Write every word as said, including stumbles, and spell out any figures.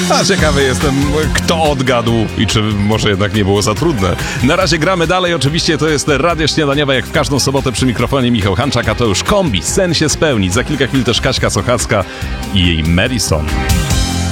A ciekawy jestem, kto odgadł i czy może jednak nie było za trudne. Na razie gramy dalej, oczywiście to jest Radio Śniadaniowe, jak w każdą sobotę przy mikrofonie Michał Hanczak, a to już kombi, sen się spełni. Za kilka chwil też Kaśka Sochacka i jej Madison.